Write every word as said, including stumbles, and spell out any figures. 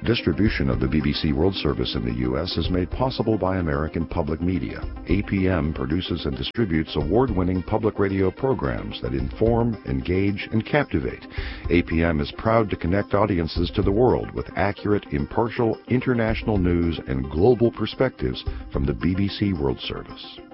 Distribution of the B B C World Service in the U S is made possible by American Public Media. A P M produces and distributes award-winning public radio programs that inform, engage, and captivate. A P M is proud to connect audiences to the world with accurate, impartial, international news and global perspectives from the B B C World Service.